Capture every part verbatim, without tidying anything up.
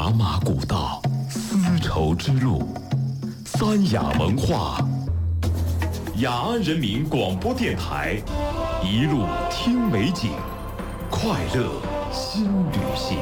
茶马古道，丝绸之路，三雅文化，雅安人民广播电台，一路听美景，快乐新旅行。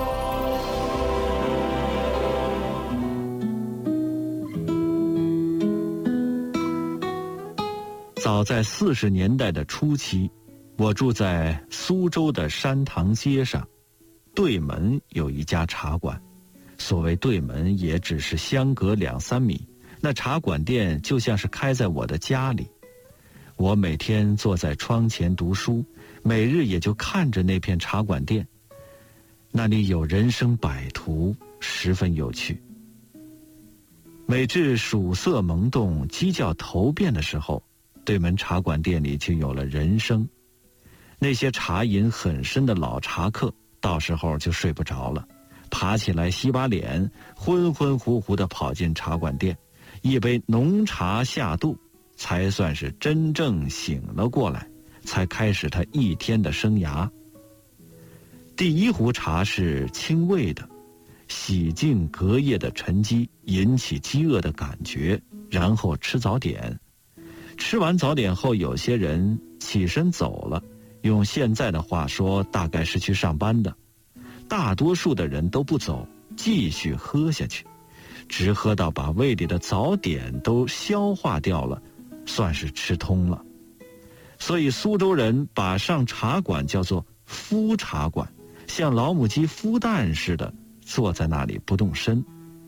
早在四十年代的初期，我住在苏州的山塘街上，对门有一家茶馆。所谓对门，也只是相隔两三米，那茶馆店就像是开在我的家里。我每天坐在窗前读书，每日也就看着那片茶馆店，那里有人生百途，十分有趣。每至曙色萌动、鸡叫头遍的时候，对门茶馆店里就有了人声。那些茶瘾很深的老茶客，到时候就睡不着了，爬起来洗把脸，昏昏乎乎地跑进茶馆店，一杯浓茶下肚，才算是真正醒了过来，才开始他一天的生涯。第一壶茶是清味的，洗净隔夜的沉积，引起饥饿的感觉，然后吃早点。吃完早点后，有些人起身走了，用现在的话说，大概是去上班的。大多数的人都不走，继续喝下去，直喝到把胃里的早点都消化掉了，算是吃通了。所以苏州人把上茶馆叫做孵茶馆，像老母鸡孵蛋似的坐在那里不动身。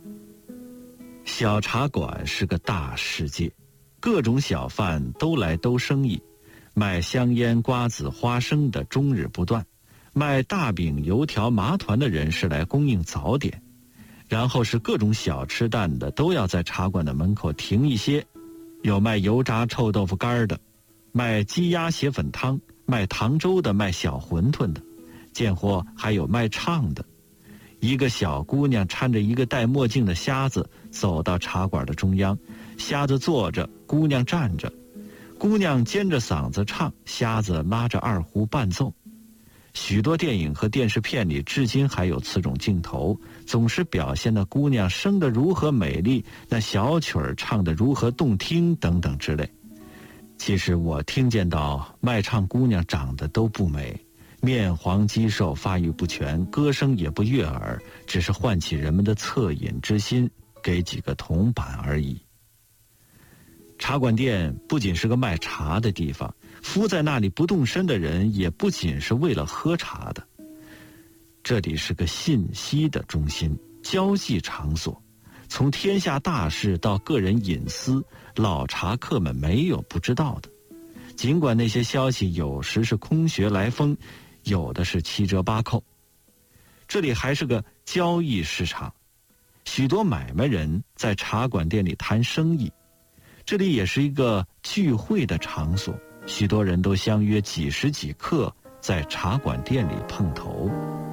小茶馆是个大世界，各种小贩都来兜生意，卖香烟、瓜子、花生的终日不断，卖大饼、油条、麻团的人是来供应早点，然后是各种小吃蛋的都要在茶馆的门口停一些，有卖油炸臭豆腐干的，卖鸡鸭血粉汤，卖糖粥的，卖小馄饨的，见货还有卖唱的。一个小姑娘搀着一个戴墨镜的瞎子走到茶馆的中央，瞎子坐着，姑娘站着，姑娘尖着嗓子唱，瞎子拉着二胡伴奏。许多电影和电视片里至今还有此种镜头，总是表现那姑娘生得如何美丽，那小曲儿唱得如何动听等等之类。其实我听见到卖唱姑娘长得都不美，面黄肌瘦，发育不全，歌声也不悦耳，只是唤起人们的恻隐之心，给几个铜板而已。茶馆店不仅是个卖茶的地方，敷在那里不动身的人也不仅是为了喝茶的。这里是个信息的中心，交际场所，从天下大事到个人隐私，老茶客们没有不知道的。尽管那些消息有时是空穴来风，有的是七折八扣。这里还是个交易市场，许多买卖人在茶馆店里谈生意。这里也是一个聚会的场所，许多人都相约几时几刻在茶馆店里碰头。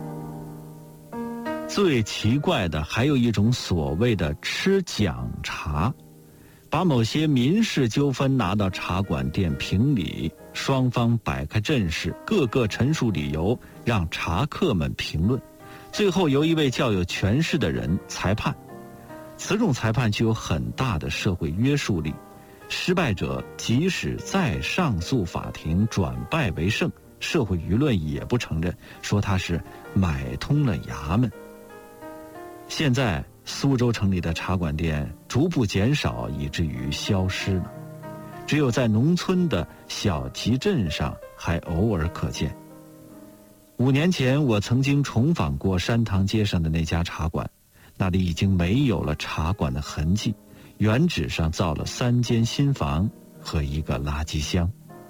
最奇怪的还有一种所谓的吃讲茶，把某些民事纠纷拿到茶馆店评理，双方摆开阵势，各个陈述理由，让茶客们评论，最后由一位较有权势的人裁判。此种裁判具有很大的社会约束力，失败者即使再上诉法庭转败为胜，社会舆论也不承认，说他是买通了衙门。现在苏州城里的茶馆店逐步减少，以至于消失了，只有在农村的小集镇上还偶尔可见。五年前我曾经重访过山塘街上的那家茶馆，那里已经没有了茶馆的痕迹，原址上造了三间新房和一个垃圾箱。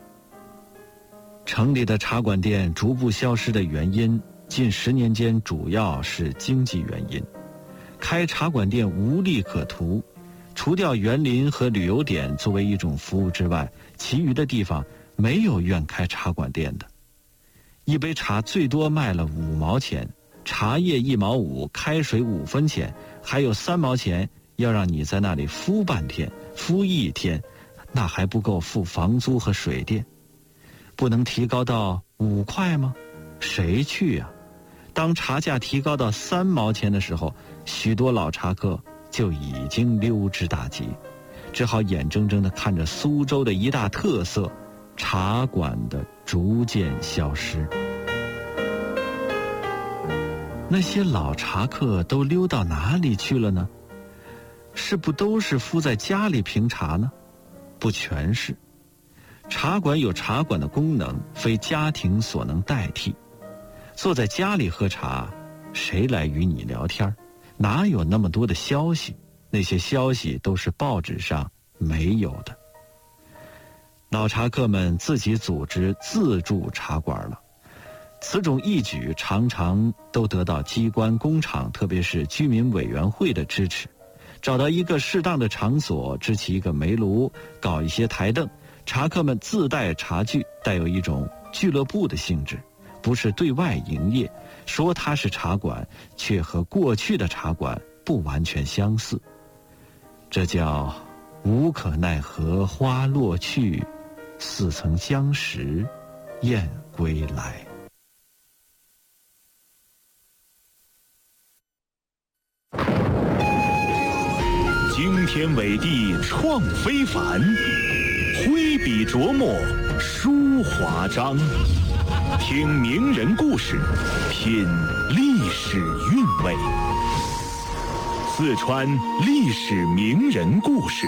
城里的茶馆店逐步消失的原因，近十年间主要是经济原因。开茶馆店无利可图，除掉园林和旅游点作为一种服务之外，其余的地方没有愿开茶馆店的。一杯茶最多卖了五毛钱，茶叶一毛五，开水五分钱，还有三毛钱要让你在那里敷半天，敷一天，那还不够付房租和水电。不能提高到五块吗？谁去啊？ 当茶价提高到三毛钱的时候，许多老茶客就已经溜之大吉，只好眼睁睁地看着苏州的一大特色茶馆的逐渐消失。那些老茶客都溜到哪里去了呢？是不都是敷在家里评茶呢？不全是。茶馆有茶馆的功能，非家庭所能代替。坐在家里喝茶，谁来与你聊天？哪有那么多的消息？那些消息都是报纸上没有的。老茶客们自己组织自助茶馆了，此种义举常常都得到机关工厂，特别是居民委员会的支持。找到一个适当的场所，支起一个煤炉，搞一些台凳，茶客们自带茶具，带有一种俱乐部的性质，不是对外营业，说它是茶馆，却和过去的茶馆不完全相似。这叫无可奈何花落去，似曾相识燕归来。 惊天伟地创非凡，挥笔琢磨书华章。听名人故事，品历史韵味。四川历史名人故事。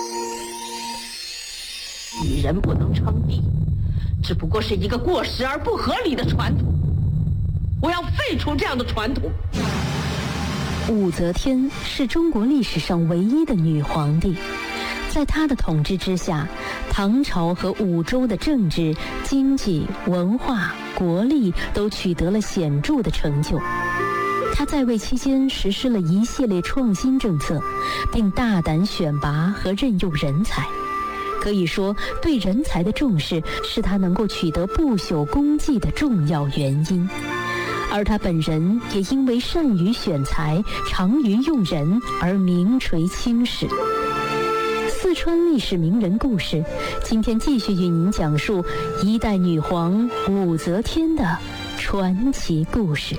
女人不能称帝，只不过是一个过时而不合理的传统。我要废除这样的传统。 武则天是中国历史上唯一的女皇帝，在她的统治之下，唐朝和武周的政治、经济、文化、国力都取得了显著的成就。她在位期间实施了一系列创新政策，并大胆选拔和任用人才。可以说，对人才的重视是她能够取得不朽功绩的重要原因。而他本人也因为善于选才、长于用人而名垂青史。四川历史名人故事，今天继续与您讲述一代女皇武则天的传奇故事。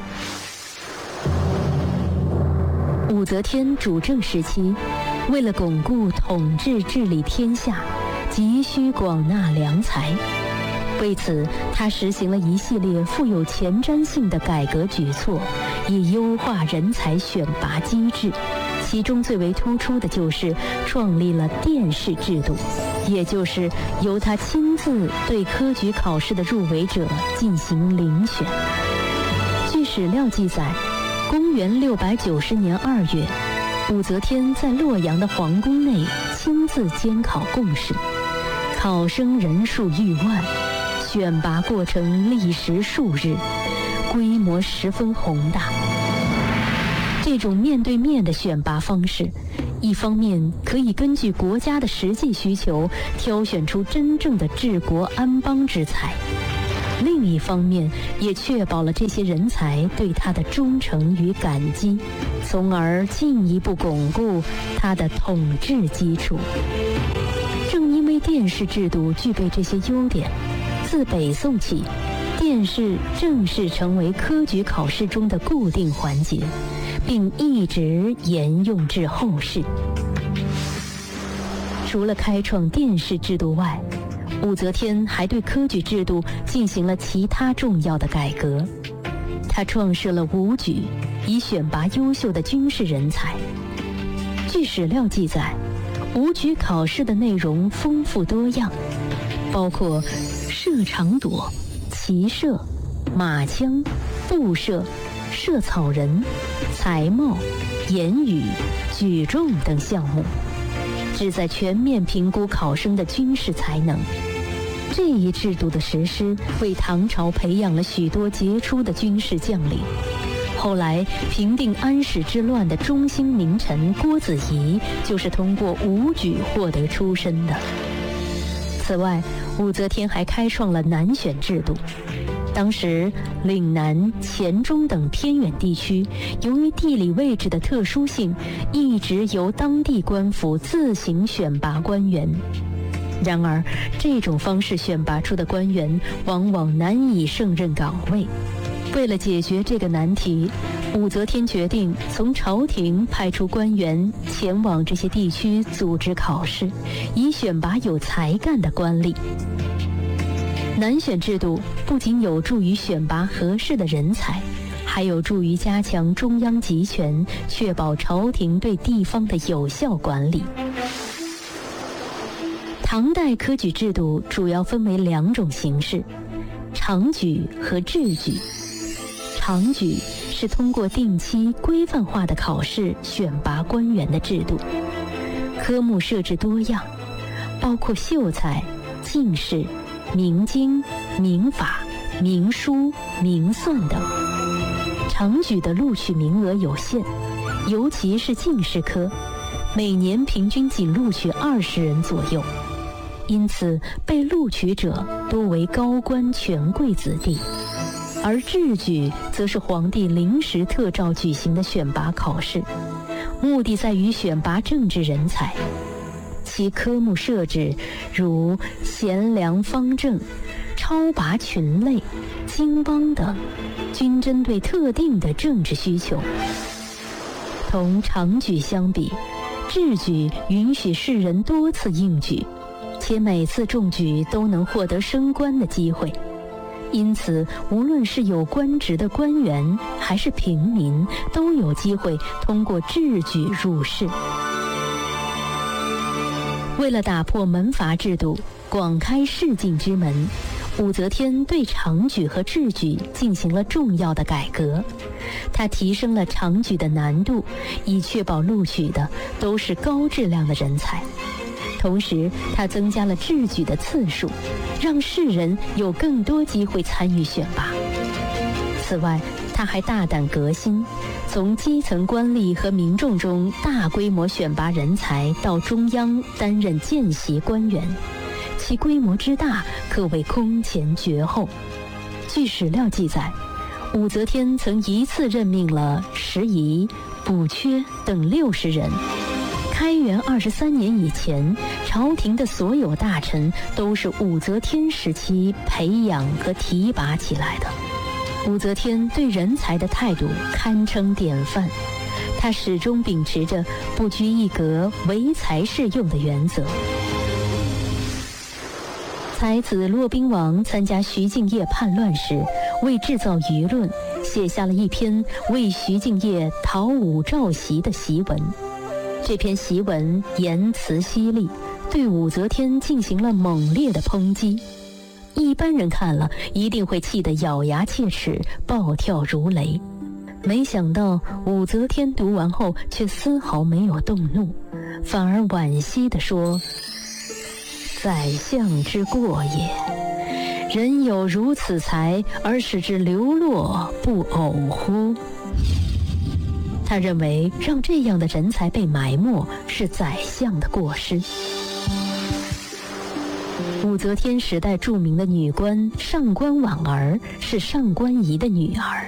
武则天主政时期，为了巩固统治治理天下，急需广纳良才。为此，他实行了一系列富有前瞻性的改革举措，以优化人才选拔机制。其中最为突出的就是创立了殿试制度，也就是由他亲自对科举考试的入围者进行遴选。据史料记载，公元六百九十年二月，武则天在洛阳的皇宫内亲自监考贡试，考生人数逾万。选拔过程历时数日，规模十分宏大。这种面对面的选拔方式，一方面可以根据国家的实际需求，挑选出真正的治国安邦之才；另一方面，也确保了这些人才对他的忠诚与感激，从而进一步巩固他的统治基础。正因为殿试制度具备这些优点，自北宋起，殿试正式成为科举考试中的固定环节，并一直沿用至后世。除了开创殿试制度外，武则天还对科举制度进行了其他重要的改革。她创设了武举，以选拔优秀的军事人才。据史料记载，武举考试的内容丰富多样，包括射长垛、骑射、马枪、步射、射草人、才貌、言语、举重等项目，旨在全面评估考生的军事才能。这一制度的实施，为唐朝培养了许多杰出的军事将领。后来平定安史之乱的中兴名臣郭子仪，就是通过武举获得出身的。此外，武则天还开创了南选制度。当时岭南、黔中等偏远地区，由于地理位置的特殊性，一直由当地官府自行选拔官员。然而，这种方式选拔出的官员往往难以胜任岗位。 为了解决这个难题，武则天决定从朝廷派出官员前往这些地区组织考试，以选拔有才干的官吏。南选制度不仅有助于选拔合适的人才，还有助于加强中央集权，确保朝廷对地方的有效管理。唐代科举制度主要分为两种形式：常举和制举。常举是通过定期规范化的考试选拔官员的制度，科目设置多样，包括秀才、进士、明经、明法、明书、明算等。常举的录取名额有限，尤其是进士科，每年平均仅录取二十人左右，因此被录取者多为高官权贵子弟。而制举则是皇帝临时特召举行的选拔考试，目的在于选拔政治人才。其科目设置如贤良方正、超拔群类、经邦等，均针对特定的政治需求。同常举相比，制举允许士人多次应举，且每次中举都能获得升官的机会。因此，无论是有官职的官员还是平民，都有机会通过制举入仕。为了打破门阀制度，广开仕进之门，武则天对常举和制举进行了重要的改革。她提升了常举的难度，以确保录取的都是高质量的人才。同时，他增加了制举的次数，让士人有更多机会参与选拔。此外，他还大胆革新，从基层官吏和民众中大规模选拔人才到中央担任见习官员，其规模之大可谓空前绝后。据史料记载，武则天曾一次任命了拾遗、补缺等六十人。开元二十三年以前，朝廷的所有大臣都是武则天时期培养和提拔起来的。武则天对人才的态度堪称典范，她始终秉持着不拘一格、唯才是用的原则。才子骆宾王参加徐敬业叛乱时，为制造舆论，写下了一篇为徐敬业讨武召檄的檄文。这篇檄文言辞犀利，对武则天进行了猛烈的抨击。一般人看了一定会气得咬牙切齿，暴跳如雷。没想到武则天读完后却丝毫没有动怒，反而惋惜地说：“宰相之过也，人有如此才，而使之流落，不偶乎？”他认为让这样的人才被埋没是宰相的过失。武则天时代著名的女官上官婉儿是上官仪的女儿。